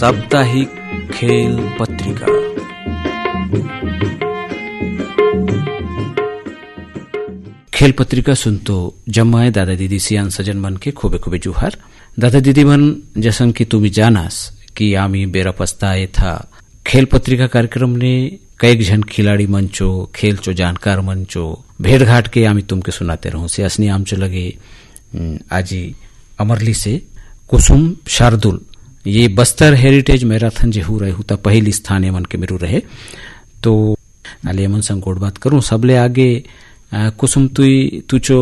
साप्ताहिक खेल पत्रिका। खेल पत्रिका सुनतो जम्माए दादा दीदी सियान सजन मन के खूबे खूबे जुहार। दादा दीदी मन जसन की तुम्ही जानास कि आम्ही बेरा पस्ताए था खेल पत्रिका कार्यक्रम ने कईक जन खिलाड़ी मंचो खेलचो जानकार मंचो भेड़ घाट के आम्ही तुमके सुनाते रहूं से असनी आमचो लगे आजी अमरली से कुसुम शार्दुल ये बस्तर हेरिटेज मैराथन जे हो रहे हुता पहली स्थान मन के मेरू रहे। तो नाले मन संग गोड़ बात करूं सबले आगे कुसुम तुचो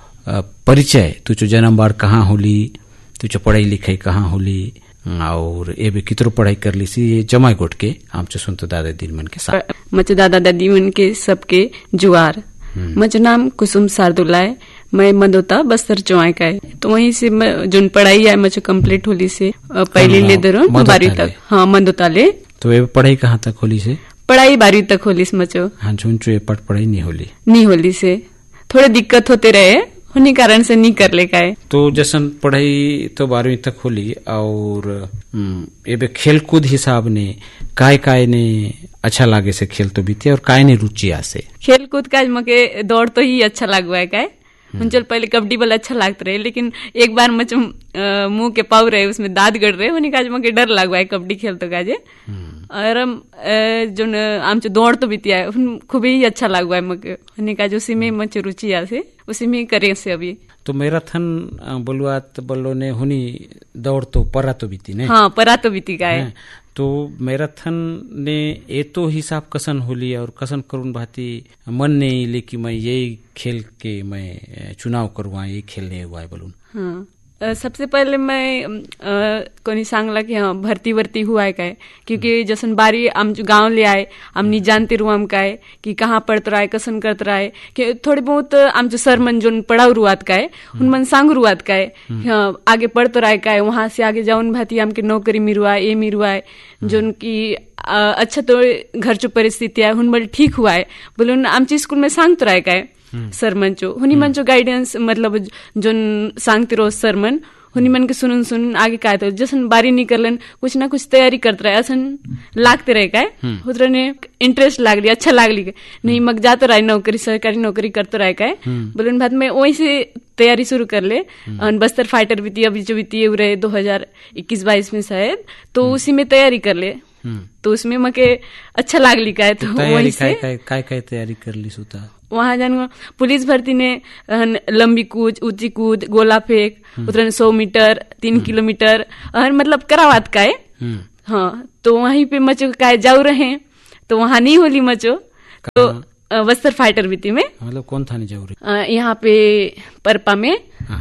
परिचय तुचो जन्म बाड़ कहाँ होली, तुचो पढ़ाई लिखाई कहाँ होली और एबे कितरो पढ़ाई कर ली सी ये जमाई गोट के आमचो सुनतो दादा दीदी मन के साथ मचो दादा दादी मन के सबके जुआर। मचो नाम कुसुम शार्दुल है, मैं मंदोता बस्तर चौआई का है। तो वहीं से जो पढ़ाई है मचो कंप्लीट होली से पहली ले दरो 12वीं तक। हाँ मंदोता ले। तो ये पढ़ाई कहाँ तक होली से? पढ़ाई 12वीं तक होली से मचो। हाँ झुंचो पढ़ाई नहीं होली से थोड़े दिक्कत होते रहे उन्हीं कारण से नहीं कर ले का है। तो जैसन पढ़ाई तो 12वीं तक होली और ये खेल कूद हिसाब ने काय ने अच्छा लागे से खेल तो बीते और काय ने रुचि आसे खेल कूद का मके दौड़ तो ही अच्छा लागुआ है काय। चल पहले कबड्डी वाला अच्छा लागते रहे लेकिन एक बार मच मुंह के पाव रहे उसमें दांत गड़ रहे उन्हीं काज मके डर लागुआ है कबड्डी खेल तो काजे। और जो आमचो दौड़ तो बीती है खूब ही अच्छा लागुआ है मके उन्हीं काज उसी में मच रुचि आसे उसी में करे से अभी। तो मैराथन बोलुआत बल्लो ने हुनी दौड़ तो परा तो बीती ने। हाँ परा तो बीती का है। तो मैराथन ने ये तो हिसाब कसन होली और कसन करून भाती मन नहीं ले कि मैं यही खेल के मैं चुनाव करवा यही खेलने हुआ है बोलूं। हाँ सबसे पहले मैं कोनी सांगला कि हाँ भर्ती हुआ है काय क्योंकि जसन बारी हम जो गांव ले आए हम नहीं जानते रुआ हम काय कि कहाँ पढ़त रहा है कसन करत रहा है कि थोड़े बहुत हम जो सर मन जो पढ़ाऊ रुआत का है उन मन सांग रुआत का है हाँ, आगे पढ़त रहा है काय वहां से आगे जाऊन भाती हमके नौकरी मिरुआ ये मिरुआ है जो की अच्छा तो घर जो परिस्थिति है उन बल ठीक हुआ है बोले आमचे स्कूल में सांग तो रहा है काय सर मंचो हुनी मंचो गाइडेंस मतलब जो सांगते रोज सर मन हुनी मन के सुन आगे काय तो जसन बारी नहीं करलन कुछ ना कुछ तैयारी करते रहे असन लागते रहे काय उधर ने इंटरेस्ट लाग लिया अच्छा लाग ली नहीं मग जाते रहे नौकरी सरकारी नौकरी करते रहे काय बोलन बाद में वही से तैयारी शुरू कर ले। बस्तर फाइटर बीती अभी जो बीती रहे 2021-22 में शायद तो उसी में तैयारी कर ले तो उसमें मके अच्छा लाग ली काय तो वही से काय तैयारी कर ली सुता वहां जान पुलिस भर्ती ने लंबी कूद ऊंची कूद गोला फेंक उतरन 100 मीटर 3 किलोमीटर मतलब करावात का है। हाँ तो वहीं पे मचो काय जाऊ रहे तो वहां नहीं होली मचो तो बस्तर फाइटर बीती में मतलब कौन था नहीं जाऊ रहे यहाँ पे परपा में।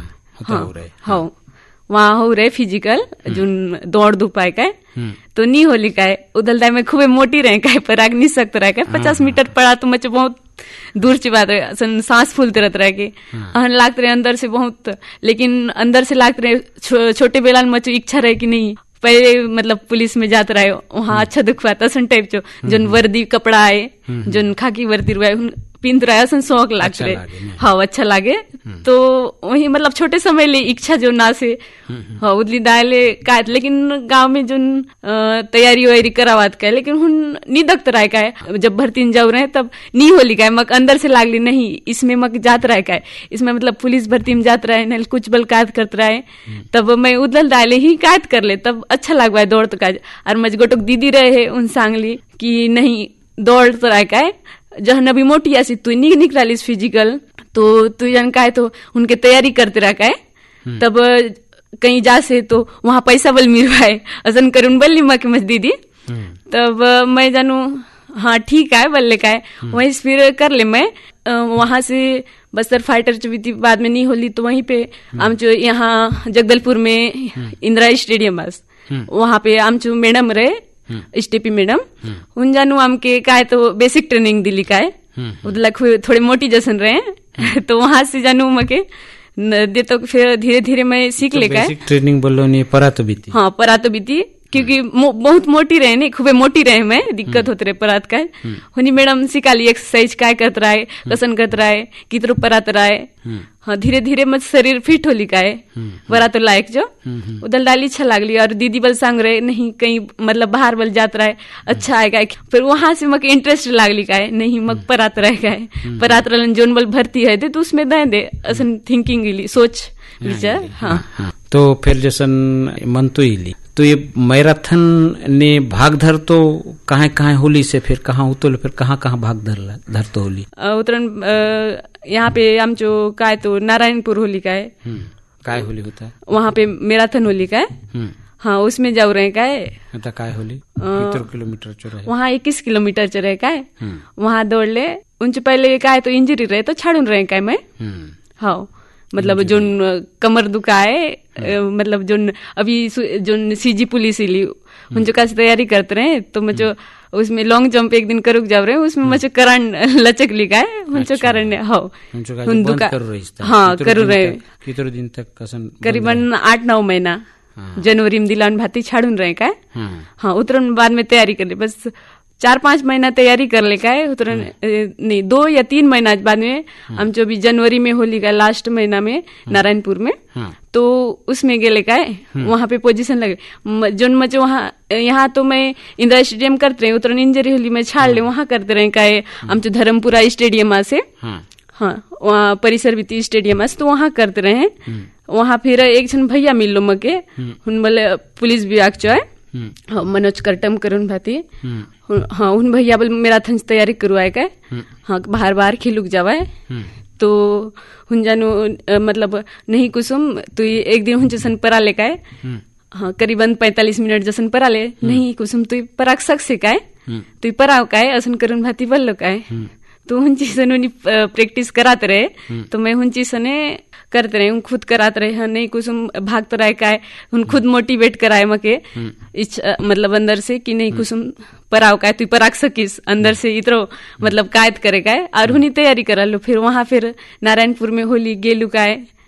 हाँ वहाँ हो रहे फिजिकल जो दौड़ धूपाए का तो नहीं होली का उदल दाई में खूबे मोटी रहे का पर आग नहीं सकते रहे का 50 मीटर पड़ा तो मचो बहुत दूर की बात है सांस फूलते रहते रहे के लागते रहे अंदर से बहुत लेकिन अंदर से लागते रहे छोटे बेलाल मचो इच्छा रहे कि नहीं पहले मतलब पुलिस में जाते रहे वहाँ अच्छा दुख पाता सन टाइप जो जन वर्दी कपड़ा आए जन खाकी वर्दी रुआ पिंत रहा सन शौक लागते रहे। हाँ अच्छा लागे तो वही मतलब छोटे समय ले इच्छा जो ना से हाँ उदली दायले का लेकिन गांव में जो तैयारी वैयारी करावात का लेकिन हुन नहीं दखत रहा का जब भर्ती जाऊ रहे तब नहीं होली का मक अंदर से लागली नहीं इसमें मक जात रहा का इसमें मतलब पुलिस भर्ती में जात रहे न कुछ बल कायद करते रहे तब मैं उदल दायले ही कायद कर ले तब अच्छा लागवा दौड़ तो का और मजगोटक दीदी रहे उन सांगली की नहीं दौड़ तो रहा का जहन अभी मोटी ऐसी तू नहीं निकलालीस फिजिकल तो तू जन का तो उनके तैयारी करते रहा का तब कहीं जा से तो वहां पैसा बल मिलवाए असन करुण बल्ली माँ की मत दीदी तब मैं जानू हाँ ठीक है बल्ले का वहीं फिर कर ले मैं वहां से बस्तर फाइटर जो बाद में नहीं होली तो वहीं पे हम जो यहाँ जगदलपुर में इंदिरा स्टेडियम बस वहां पे हम जो मैडम रहे स्टेपी मैडम उन जानू हमके काय तो बेसिक ट्रेनिंग दिली काय उदला थोड़े मोटी जैसन रहे तो वहां से जानू मके दे तो फिर धीरे धीरे मैं सीख ले का बेसिक ट्रेनिंग बोलो नहीं परा तो बीती। हाँ परा तो बीती क्योंकि बहुत मोटी रहे नहीं, खूबे मोटी रहे मैं, दिक्कत होते रहे परात का। हुनी मैडम सिखाली एक्सरसाइज काय करत रहा, कसन करत रहा, कितरो परात रहा। हाँ, धीरे धीरे मत शरीर फिट होली काय परात लायक जो उदल डाली अच्छा लागली। और दीदी बल सांग रहे नहीं कहीं मतलब बाहर बल जात रहा है अच्छा है काय। फिर वहां से मक इंटरेस्ट लागली काय नहीं मग परात रह काय, परात रलन जोन बल भर्ती है तो उसमें दे असन थिंकिंग इली सोच विचार। हाँ तो फिर जैसन मन तो इली तो ये मैराथन ने भाग धर तो कहाँ होली से फिर कहाँ उतरल, फिर कहाँ भाग धर तो होली उतरन यहाँ पे आमचो काय तो नारायणपुर होली काय होली होता है वहाँ पे मैराथन होली काय। हाँ उसमें जाऊ रहे काय काय होली कितने किलोमीटर चल वहाँ 21 किलोमीटर चल रहे काय। वहाँ दौड़ ले उनसे पहले काय तो इंजरी रहे तो छाड़ून रहे काय मैं। हाँ मतलब जो कमर दुखाए मतलब जो अभी जो सीजी पुलिस इली उनसे कैसे तैयारी करते रहे तो मुझे उसमें लॉन्ग जंप एक दिन करुक जाव रहे उसमें मुझे करण लचक लिखा है उनसे कारण हाँ हाँ करू रहे कितने दिन तक करीबन 8-9 महीना जनवरी में दिलान भाती छाड़ून रहे का। हाँ उतरन बाद में तैयारी कर ली बस 4-5 महीना तैयारी कर ले का है उतरन नहीं 2 या 3 महीना बाद में हम जो भी जनवरी में होली का लास्ट महीना में नारायणपुर में तो उसमें गेले का है वहाँ पे पोजीशन लगे जो मुझे वहाँ यहाँ तो मैं इंदिरा स्टेडियम करते रहे उतरन इंजरी होली में छाड़ ले वहाँ करते रहे का है हम जो धर्मपुरा स्टेडियम से हाँ वहाँ परिसर वित्तीय स्टेडियम तो वहाँ करते रहे। वहाँ फिर एक जन भैया मिल लो मके उन बोले पुलिस विभाग जो है मनोज करटम करुण भाती हाँ उन भैया बोले मैराथन तैयारी करवाए का हाँ बाहर खिलुक जावाए तो हुन जानो मतलब नहीं कुसुम तो एक दिन हुन जसन परा ले का हाँ करीबन 45 मिनट जसन परा ले नहीं कुसुम तु पराक सक्से का तु पराव का असन करुण भाती बल्लो का तो उन चीजों ने प्रैक्टिस कराते रहे तो मैं उन चीजों ने करते रहे उन खुद कराते रहे नहीं कुछ भागते रहे का उन खुद मोटिवेट कराए मके मतलब अंदर से कि नहीं कुछ पराव का तू पराग सकीस अंदर से इतरो मतलब कायद करे का और उन्हीं तैयारी करा लो। फिर वहां फिर नारायणपुर में होली गेलू का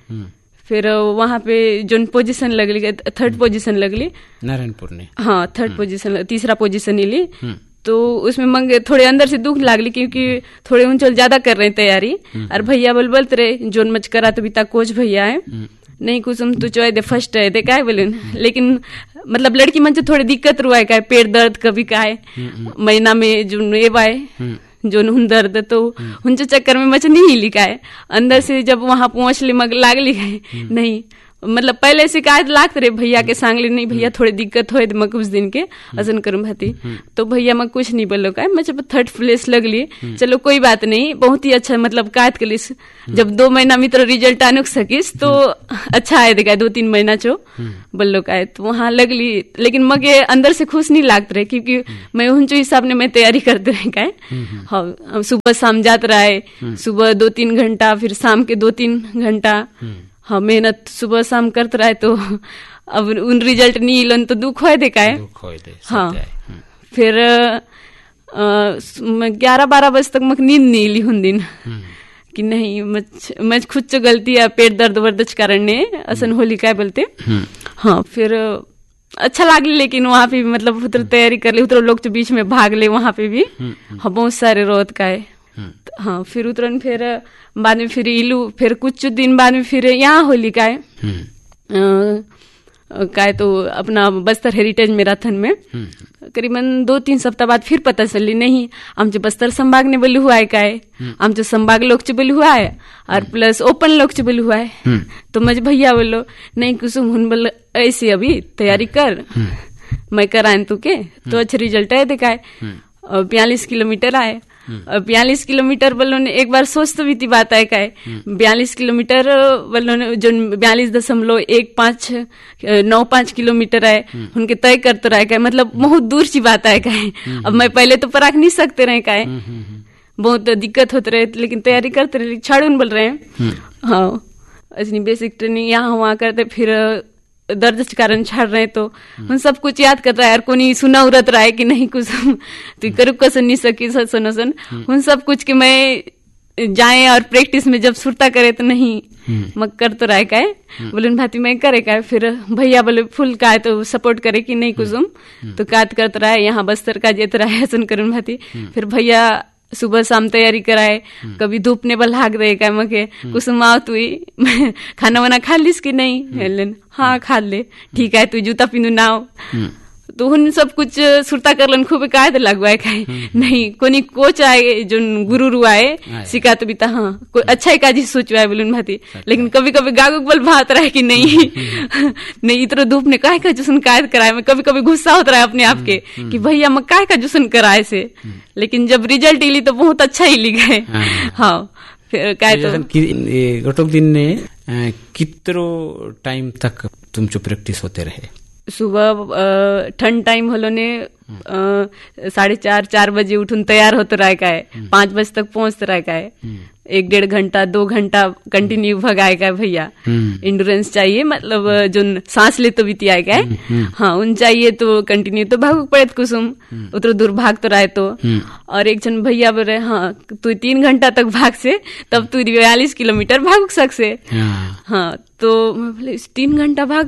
फिर वहां पे जो पोजीशन लगली 3rd पोजीशन लगली नारायणपुर ने हाँ 3rd पोजीशन 3रा पोजीशन ली तो उसमें मंगे थोड़े अंदर से दुख लागली क्योंकि थोड़े उनचल ज्यादा कर रहे तैयारी और भैया बोलते रहे जोन मच करा तो बीता कोच भैया है नहीं कुछ तू चो दे फर्स्ट है दे का बोले लेकिन मतलब लड़की मन से थोड़ी दिक्कत रुआ का पेट दर्द कभी का महीना में जो वाए जो उन दर्द तो उनके चक्कर में मच नहीं लिखा है अंदर से जब वहां पहुंच ली मग लागली है नहीं मतलब पहले शिकायत लागत रहे भैया के सांगली नहीं भैया थोड़ी दिक्कत हो मग कुछ दिन के अजन करूँ भाती तो भैया मग कुछ नहीं बोलो का मैं जब 3rd प्लेस लगली चलो कोई बात नहीं बहुत ही अच्छा मतलब कायद कलिस जब 2 महीना में तो रिजल्ट आनुक सकिस तो अच्छा है देखा 2-3 महीना चो बल्लो का तो वहां लगली लेकिन मगे अंदर से खुश नहीं लागत रहे क्योंकि मैं उन हिसाब ने मैं तैयारी करते रहे का हाँ सुबह शाम जात रहा है सुबह 2-3 घंटा फिर शाम के 2-3 घंटा हाँ मेहनत सुबह शाम करते रहे तो अब उन रिजल्ट नहीं लन तो दुख होए देखा है हाँ फिर 11-12 बजे तक मक नींद नहीं ली उन दिन कि नहीं मैं खुद से गलती है पेट दर्द वर्दच कारण ने असन होली का बोलते हाँ फिर अच्छा लागले लेकिन वहाँ पे मतलब उतर तैयारी कर ले उतर लोग तो बीच में भाग ले वहाँ पे भी हाँ बहुत सारे रोत का है हाँ फिर उतरन फिर बाद में फिर इलू फिर कुछ दिन बाद में फिर यहाँ होली का है तो अपना बस्तर हेरिटेज मैराथन में करीबन 2-3 सप्ताह बाद फिर पता चली नहीं आमचे बस्तर संभाग ने बोली हुआ है का है आमचे संभाग लोग चे बोली हुआ है और प्लस ओपन लोग चे बोली हुआ है तो मुझे भैया बोलो नहीं कुसुम हुन बोल ऐसी अभी तैयारी कर मैं कराए तू के तो अच्छा रिजल्ट है देखा है 42 किलोमीटर आए 42 किलोमीटर बोलो ने एक बार सोच तो भी थी बात है का 42 किलोमीटर बोलो ने जो 42.1595 किलोमीटर है उनके तय करते रहे का मतलब बहुत दूर सी बात है का अब मैं पहले तो पराक नहीं सकते रहे का बहुत दिक्कत होते रहे लेकिन तैयारी करते रहे छाड़ून बोल रहे हैं हाँ ऐसी बेसिक ट्रेनिंग यहाँ वहाँ करते फिर दर्द के कारण छाड़ रहे तो उन सब कुछ याद कर रहा है यार कोनी सुना उरत रहा है कि नहीं कुछ तो करूँ कसन नहीं सकी सन उन सब कुछ के मैं जाए और प्रैक्टिस में जब सुरता करे तो नहीं मग करतो राय काय बोलून भाती मैं करे काय फिर भैया बोले फुल काय तो सपोर्ट करे की नहीं कुसुम तो कात करतो राय यहाँ बस्तर का जेत राय हसन करून भाती फिर भैया सुबह शाम तैयारी कराए कभी धूप ने बल हाक दे काय मके कुसुम आओ तू खाना वाना खा लिस की नहीं हाँ खा ले ठीक है तू जूता पिनू नाव तो हुन सब कुछ सुरता करलन खूब काय तो लगवाए काय नहीं कोनी कोच आए जो गुरु आए सिखा तो बीता हाँ कोई अच्छा ही काजी सोचवाए बोलून भाती लेकिन कभी कभी गागुक बल भात रहा है कि नहीं नहीं इतना धूप ने काय का जुसन काय कराए मैं कभी कभी गुस्सा होता रहा अपने आप के कि भैया मैं काय का जुसन कराए से लेकिन जब रिजल्ट इली तो बहुत अच्छा ही लिखे हाँ फिर काय तो गोटोक दिन ने कितरो टाइम तक तुम जो प्रैक्टिस होते रहे सुबह ठंड टाइम होलो ने 4:30 बजे उठून तैयार होतो राय काय 5 बजे तक पहुंचते राय काय 1-1.5 घंटा 2 घंटा कंटिन्यू भगाए काय भैया इंडोरेंस चाहिए मतलब जो सांस ले तो बीती आए काय हाँ उन चाहिए तो कंटिन्यू तो भागू पड़े कुसुम उतरो दूर भाग तो राय तो और एक जन भैया बोले हाँ तू 3 घंटा तक भाग से तब तू 42 किलोमीटर भाग सकसे हाँ तो 3 घंटा भाग